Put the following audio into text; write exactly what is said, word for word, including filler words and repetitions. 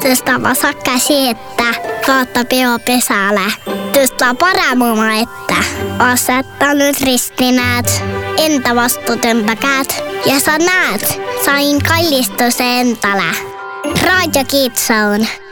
Tõsta vasak käsi ette, vaata peo pesäle. Tõsta parem oma ette. Aseta nüüd risti näed. Enda vastu tõmba käed. Ja sa näed, sain kallistuse endale. Raadio Kids Zone.